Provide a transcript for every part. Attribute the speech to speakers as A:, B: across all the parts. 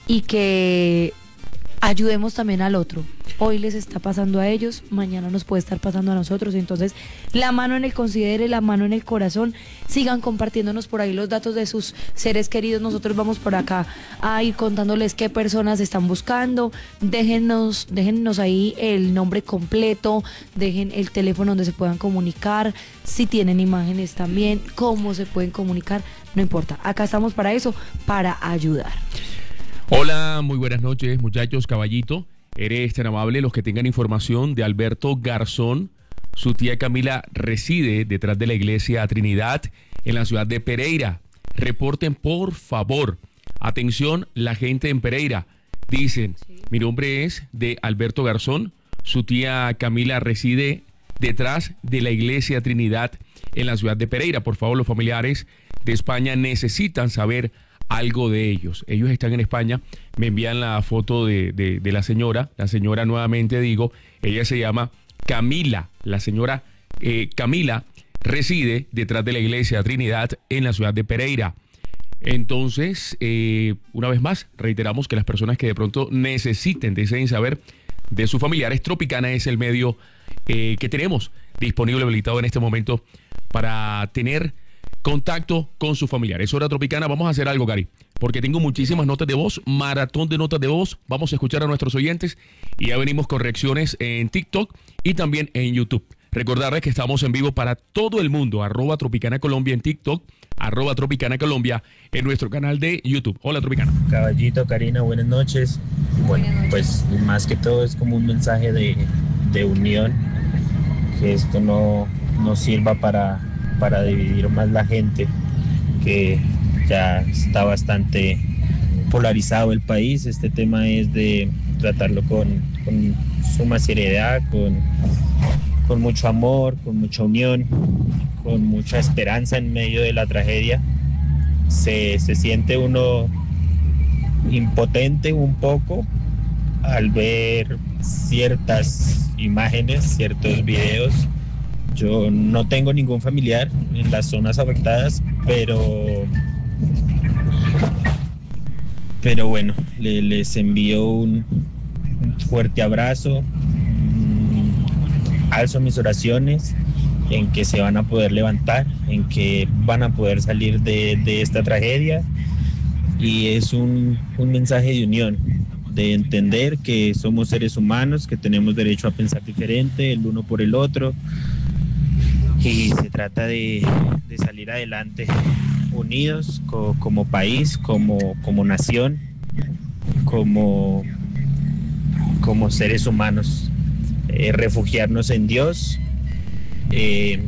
A: y que ayudemos también al otro. Hoy les está pasando a ellos, mañana nos puede estar pasando a nosotros. Entonces, la mano en el considere, la mano en el corazón. Sigan compartiéndonos por ahí los datos de sus seres queridos. Nosotros vamos por acá a ir contándoles qué personas están buscando. Déjennos ahí el nombre completo, dejen el teléfono donde se puedan comunicar, si tienen imágenes también, cómo se pueden comunicar, no importa. Acá estamos para eso, para ayudar.
B: Hola, muy buenas noches, muchachos. Caballito, eres tan amable. Los que tengan información de Alberto Garzón, su tía Camila reside detrás de la iglesia Trinidad en la ciudad de Pereira. Reporten, por favor. Atención, la gente en Pereira. Dicen, mi nombre es de Alberto Garzón, su tía Camila reside detrás de la iglesia Trinidad en la ciudad de Pereira. Por favor, los familiares de España necesitan saber algo de ellos. Ellos están en España, me envían la foto de la señora. La señora, nuevamente digo, ella se llama Camila. La señora Camila reside detrás de la iglesia Trinidad en la ciudad de Pereira. Entonces, una vez más, reiteramos que las personas que de pronto deseen saber de sus familiares, Tropicana es el medio que tenemos disponible, habilitado en este momento para tener contacto con sus familiares. Hora Tropicana, vamos a hacer algo, Cari, porque tengo muchísimas notas de voz, maratón de notas de voz. Vamos a escuchar a nuestros oyentes y ya venimos con reacciones en TikTok y también en YouTube. Recordarles que estamos en vivo para todo el mundo, @Tropicana Colombia en TikTok, @Tropicana Colombia en nuestro canal de YouTube. Hola, Tropicana.
C: Caballito, Karina, buenas noches. Bueno, pues más que todo es como un mensaje de unión, que esto no sirva para dividir más la gente, que ya está bastante polarizado el país. Este tema es de tratarlo con suma seriedad, con mucho amor, con mucha unión, con mucha esperanza en medio de la tragedia. Se siente uno impotente un poco al ver ciertas imágenes, ciertos videos. Yo no tengo ningún familiar en las zonas afectadas, pero bueno, les envío un fuerte abrazo. Alzo mis oraciones en que se van a poder levantar, en que van a poder salir de esta tragedia, y es un mensaje de unión, de entender que somos seres humanos, que tenemos derecho a pensar diferente el uno por el otro, y se trata de salir adelante unidos como país, como nación, como seres humanos. Refugiarnos en Dios, que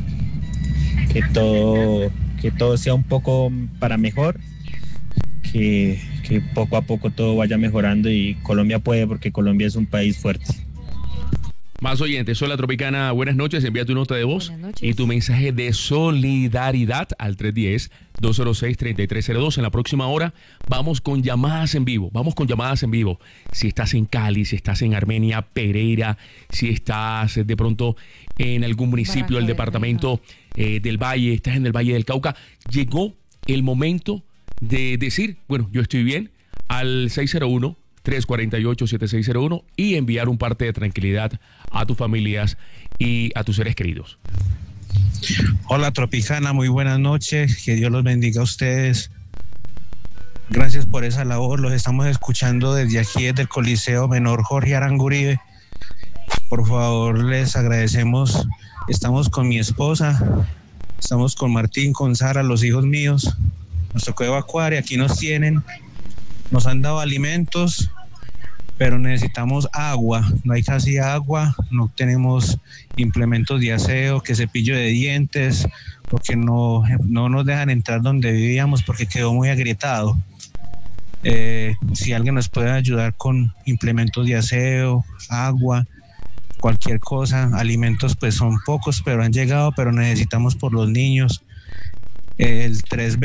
C: todo sea un poco para mejor, que poco a poco todo vaya mejorando, y Colombia puede, porque Colombia es un país fuerte.
B: Más oyentes. Hola, Tropicana, buenas noches. Envía tu nota de voz y tu mensaje de solidaridad al 310-206-3302. En la próxima hora vamos con llamadas en vivo. Si estás en Cali, si estás en Armenia, Pereira, si estás de pronto en algún municipio del departamento del Valle, estás en el Valle del Cauca, llegó el momento de decir, bueno, yo estoy bien, al 601-348-7601 y enviar un parte de tranquilidad a tus familias y a tus seres queridos.
D: Hola, Tropicana, muy buenas noches, que Dios los bendiga a ustedes. Gracias por esa labor, los estamos escuchando desde aquí, desde el Coliseo Menor Jorge Aranguribe. Por favor, les agradecemos. Estamos con mi esposa, estamos con Martín, con Sara, los hijos míos. Nos tocó evacuar y aquí nos tienen. Nos han dado alimentos, pero necesitamos agua. No hay casi agua, no tenemos implementos de aseo, que cepillo de dientes, porque no nos dejan entrar donde vivíamos porque quedó muy agrietado. Si alguien nos puede ayudar con implementos de aseo, agua, cualquier cosa, alimentos pues son pocos, pero han llegado, pero necesitamos por los niños. El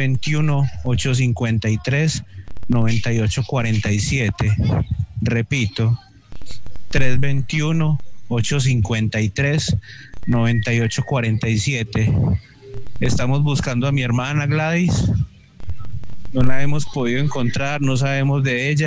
D: 321-853-9847. Repito, 321-853-9847. Estamos buscando a mi hermana Gladys. No la hemos podido encontrar, no sabemos de ella.